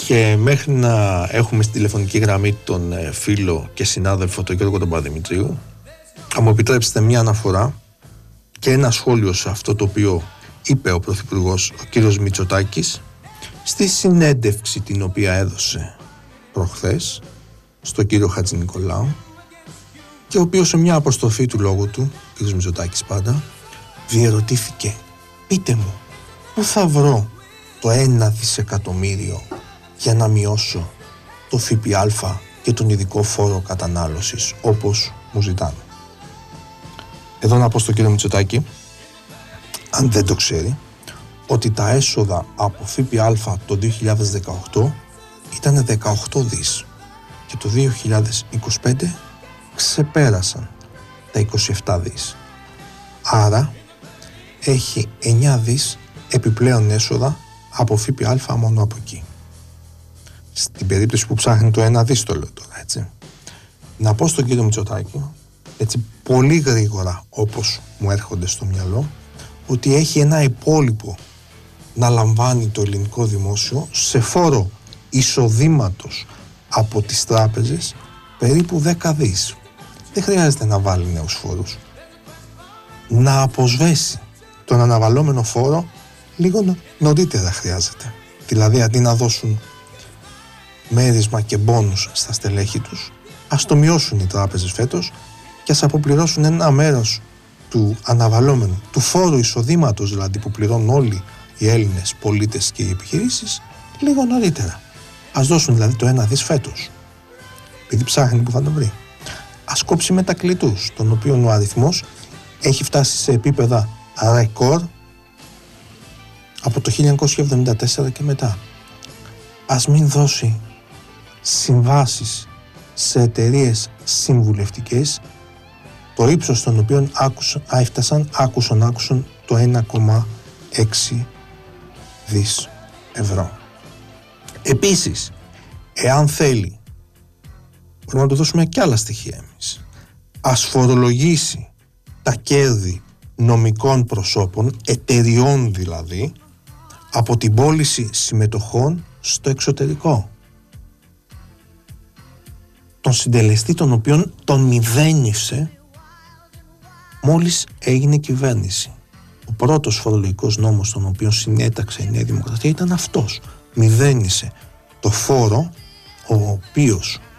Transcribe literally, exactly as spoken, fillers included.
Και μέχρι να έχουμε στην τηλεφωνική γραμμή τον φίλο και συνάδελφο τον Γιώργο τον Παπαδημητρίου, θα μου επιτρέψετε μια αναφορά και ένα σχόλιο σε αυτό το οποίο είπε ο Πρωθυπουργός, ο κύριος Μητσοτάκης, στη συνέντευξη την οποία έδωσε προχθές στον κύριο Χατζηνικολάου, και ο οποίος σε μια αποστροφή του λόγου του, ο κύριος Μητσοτάκης πάντα, διερωτήθηκε, πείτε μου, πού θα βρω το ένα δισεκατομμύριο για να μειώσω το ΦΠΑ και τον ειδικό φόρο κατανάλωσης όπως μου ζητάνε. Εδώ να πω στον κύριο Μητσοτάκη, αν δεν το ξέρει, ότι τα έσοδα από ΦΠΑ το δύο χιλιάδες δεκαοκτώ ήταν δεκαοκτώ δις και το δύο χιλιάδες είκοσι πέντε ξεπέρασαν τα είκοσι επτά δις. Άρα έχει εννιά δις επιπλέον έσοδα από ΦΠΑ μόνο από εκεί. Στην περίπτωση που ψάχνει το ένα δις το λέω τώρα, έτσι. Να πω στον κύριο Μητσοτάκη, έτσι πολύ γρήγορα όπως μου έρχονται στο μυαλό, ότι έχει ένα υπόλοιπο να λαμβάνει το ελληνικό δημόσιο σε φόρο εισοδήματος από τις τράπεζες περίπου δέκα δις. Δεν χρειάζεται να βάλει νέους φόρους. Να αποσβέσει τον αναβαλόμενο φόρο λίγο νωρίτερα χρειάζεται. Δηλαδή αντί να δώσουν μέρισμα και μπόνους στα στελέχη τους, ας το μειώσουν οι τράπεζες φέτος και ας αποπληρώσουν ένα μέρος του αναβαλόμενου, του φόρου εισοδήματος δηλαδή που πληρώνουν όλοι οι Έλληνες πολίτες και οι επιχειρήσεις, λίγο νωρίτερα. Ας δώσουν δηλαδή το ένα δις φέτος, επειδή ψάχνει που θα το βρει. Ας κόψει μετακλητούς, τον οποίον ο αριθμός έχει φτάσει σε επίπεδα ρεκόρ από το χίλια εννιακόσια εβδομήντα τέσσερα και μετά. Ας μην δώσει συμβάσεις σε εταιρείες συμβουλευτικές, το ύψος των οποίων άκουσαν, έφτασαν, άκουσαν, άκουσαν το ένα κόμμα έξι δις ευρώ. Επίσης, εάν θέλει, μπορούμε να του δώσουμε και άλλα στοιχεία εμείς. Ας φορολογήσει τα κέρδη νομικών προσώπων, εταιριών δηλαδή, από την πώληση συμμετοχών στο εξωτερικό. Τον συντελεστή τον οποίον τον μηδένισε μόλις έγινε κυβέρνηση. Ο πρώτος φορολογικός νόμος τον οποίο συνέταξε η Νέα Δημοκρατία ήταν αυτός. Μηδένισε το φόρο ο οποίος